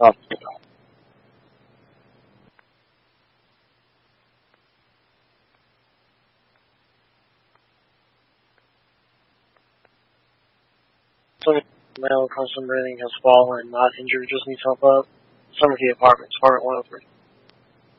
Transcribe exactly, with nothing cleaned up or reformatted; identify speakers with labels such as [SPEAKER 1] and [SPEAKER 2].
[SPEAKER 1] Oh, so male constant breathing has fallen, not injured, just needs help up. Summer Key Apartments, apartment one oh three.